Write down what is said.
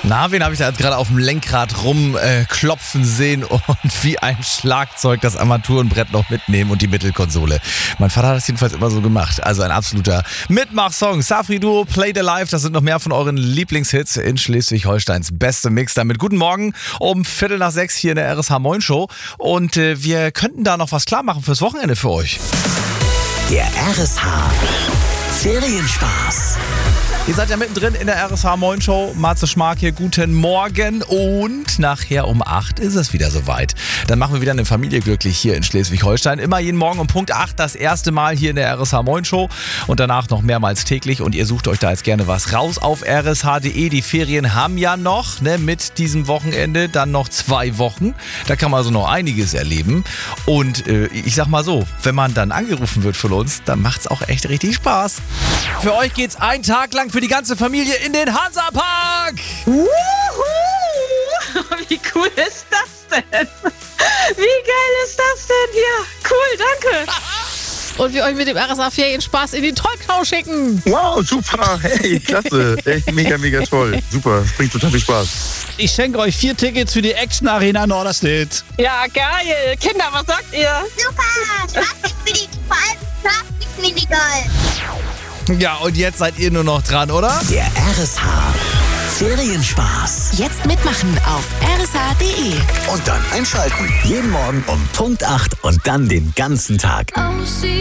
Na, wen habe ich da jetzt gerade auf dem Lenkrad rumklopfen sehen und wie ein Schlagzeug das Armaturenbrett noch mitnehmen und die Mittelkonsole. Mein Vater hat das jedenfalls immer so gemacht. Also ein absoluter Mitmachsong. Safri Duo, Play the Life, das sind noch mehr von euren Lieblingshits in Schleswig-Holsteins beste Mix. Damit guten Morgen um 5:45 hier in der RSH Moin Show. Und wir könnten da noch was klar machen fürs Wochenende für euch. Der RSH Ferienspaß. Ihr seid ja mittendrin in der RSH Moin Show. Matze Schmark hier, guten Morgen. Und nachher um 8 ist es wieder soweit. Dann machen wir wieder eine Familie glücklich hier in Schleswig-Holstein. Immer jeden Morgen um Punkt 8 das erste Mal hier in der RSH Moin Show. Und danach noch mehrmals täglich. Und ihr sucht euch da jetzt gerne was raus auf rsh.de. Die Ferien haben ja noch, mit diesem Wochenende dann noch 2 Wochen. Da kann man also noch einiges erleben. Und ich sag mal so, wenn man dann angerufen wird von uns, dann macht's auch echt richtig Spaß. Für euch geht's einen Tag lang für die ganze Familie in den Hansapark. Wuhu! Wie cool ist das denn? Wie geil ist das denn hier? Cool, danke. Und wir euch mit dem RSH Ferienspaß in die Trollknau schicken. Wow, super. Hey, klasse. Echt mega, mega toll. Super, das bringt total viel Spaß. Ich schenke euch 4 Tickets für die Action Arena Norderstedt. Ja, geil. Kinder, was sagt ihr? Super, Plastikmini, vor allem Plastikmini-Gold. Ja, und jetzt seid ihr nur noch dran, oder? Der RSH Ferienspaß. Jetzt mitmachen auf rsh.de. Und dann einschalten. Jeden Morgen um Punkt 8 und dann den ganzen Tag.